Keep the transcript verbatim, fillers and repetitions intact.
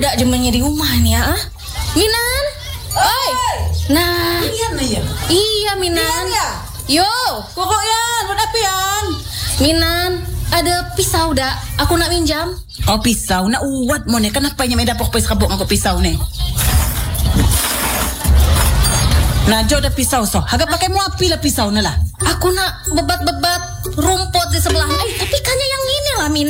ada jemennya di rumah nih ya. Minan. Oi. Nah. Iya nah ya. Iya Minan. Iya. Yo, Kokok yan, buat apa yan? Minan, ada pisau dak? Aku nak minjam. Oh pisau, nak uat mo ne. Kenapa yang main dapur pes kabuk ngako pisau ne? Nah, jo ada pisau so. Agak pakai mau api lah pisau na lah. Aku nak bebat-bebat rumput di sebelah. Eh, tapi kanya yang ini lah Minan.